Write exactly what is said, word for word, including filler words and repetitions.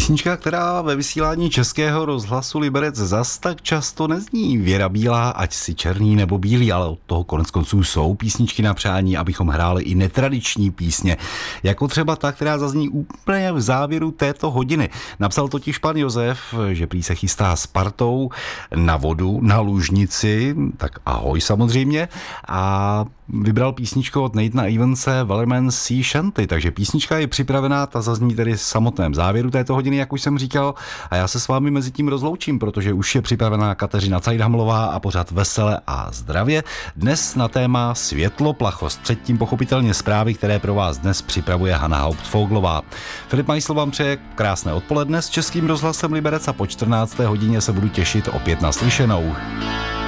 Písnička, která ve vysílání Českého rozhlasu Liberec zas tak často nezní. Věra Bílá, ať si černý nebo bílý, ale od toho konec konců jsou písničky na přání, abychom hráli i netradiční písně. Jako třeba ta, která zazní úplně v závěru této hodiny. Napsal totiž pan Josef, že prý se chystá s partou na vodu, na Lužnici, tak ahoj samozřejmě, a vybral písničku od Nathana Evanse Wellerman Sea Shanty, takže písnička je připravená, ta zazní tedy v samotném závěru této hodiny, jak už jsem říkal, a já se s vámi mezi tím rozloučím, protože už je připravená Kateřina Cajdhamlová a pořad Vesele a zdravě. Dnes na téma světloplachost, předtím pochopitelně zprávy, které pro vás dnes připravuje Hana Hauptfoglová. Filip Majsl vám přeje krásné odpoledne s Českým rozhlasem Liberec a po čtrnácté hodině se budu těšit opět na slyšenou.